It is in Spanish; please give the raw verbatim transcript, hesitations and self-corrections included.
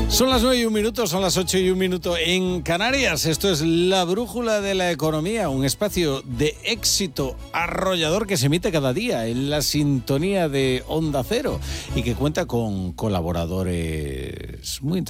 Son las nueve y un minuto, son las ocho y un minuto en Canarias. Esto es La Brújula de la Economía, un espacio de éxito arrollador que se emite cada día en la sintonía de Onda Cero y que cuenta con colaboradores muy interesantes.